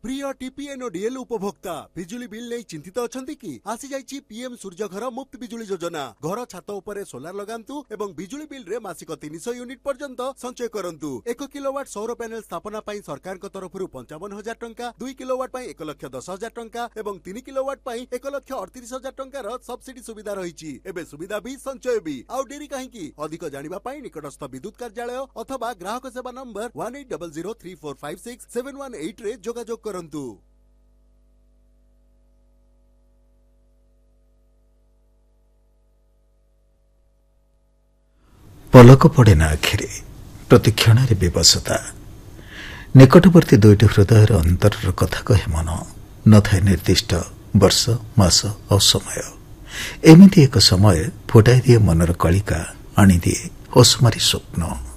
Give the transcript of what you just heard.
प्रिय टीपीएनओडीएल उपभोक्ता बिजुली बिल नहीं चिंतित अछंती कि आसी जाइछि पीएम सूर्य घर मुफ्त बिजुली योजना। घर छात उपरे सोलार लगांतु एवं बिजुली बिल रे मासिक 300 यूनिट पर्यंत संचय करंतु। 1 किलोवाट सौर पैनल स्थापना पई सरकार को तरफरु 55,000 टंका, 2 किलोवाट पई 1,10,000 टंका एवं 3 किलोवाट पई 1,38,000 टंका र सब्सिडी सुविधा रहिछि। एबे सुविधा भी संचय भी आउ डेरी काहेकि अधिक जानिबा पई निकटस्थ विद्युत कार्यालय अथवा ग्राहक सेवा नंबर 18003456 रे जोगाजोग करंतु। पलक पड़े ना आखिरे प्रतिक्षण विवशता निकटवर्ती दुईट हृदय अंतर कथा कहे मन न थाए निर्दिष्ट वर्ष मास और समय। एमिति एक समय फुटाई दिए मनर कलिका आनी दिए होशमारी स्वप्न।